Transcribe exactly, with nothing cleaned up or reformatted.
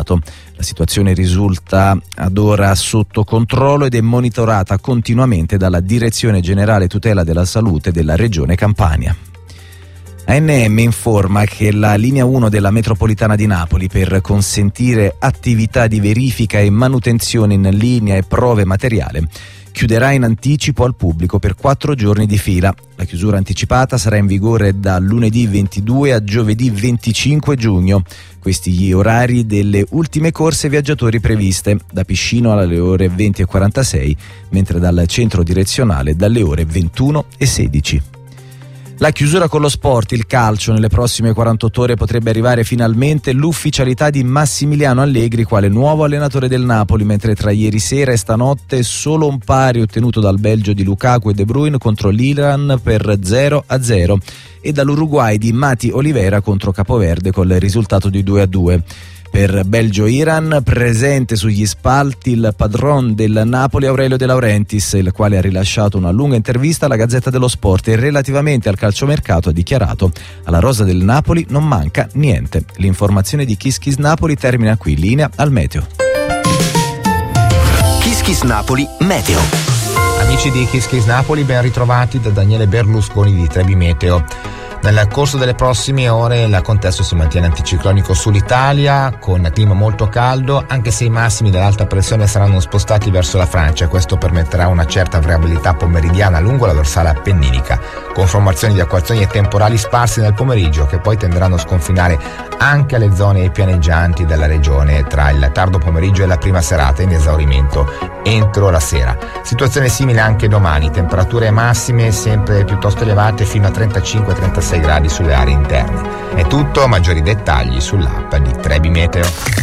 Stato. La situazione risulta ad ora sotto controllo ed è monitorata continuamente dalla Direzione Generale Tutela della Salute della Regione Campania. A N M informa che la linea uno della metropolitana di Napoli, per consentire attività di verifica e manutenzione in linea e prove materiale, chiuderà in anticipo al pubblico per quattro giorni di fila. La chiusura anticipata sarà in vigore da lunedì ventidue a giovedì venticinque giugno. Questi gli orari delle ultime corse viaggiatori previste, da Piscino alle ore venti e quarantasei, mentre dal centro direzionale dalle ore ventuno e sedici. La chiusura con lo sport, il calcio. Nelle prossime quarantotto ore potrebbe arrivare finalmente l'ufficialità di Massimiliano Allegri quale nuovo allenatore del Napoli, mentre tra ieri sera e stanotte solo un pari ottenuto dal Belgio di Lukaku e De Bruyne contro l'Iran per zero a zero e dall'Uruguay di Mati Oliveira contro Capoverde col risultato di due a due. Per Belgio-Iran, presente sugli spalti il padron del Napoli Aurelio De Laurentiis, il quale ha rilasciato una lunga intervista alla Gazzetta dello Sport e relativamente al calciomercato ha dichiarato: alla rosa del Napoli non manca niente. L'informazione di Kiss Kiss Napoli termina qui, linea al meteo. Kiss Kiss Napoli Meteo. Amici di Kiss Kiss Napoli, ben ritrovati da Daniele Berlusconi di Trebi Meteo. Nel corso delle prossime ore il contesto si mantiene anticiclonico sull'Italia con clima molto caldo, anche se i massimi dell'alta pressione saranno spostati verso la Francia. Questo permetterà una certa variabilità pomeridiana lungo la dorsale appenninica, con formazioni di acquazzoni e temporali sparsi nel pomeriggio che poi tenderanno a sconfinare anche alle zone pianeggianti della regione tra il tardo pomeriggio e la prima serata, in esaurimento entro la sera. Situazione simile anche domani, temperature massime sempre piuttosto elevate fino a trentacinque trentasei gradi sulle aree interne. È tutto, maggiori dettagli sull'app di Trebi Meteo.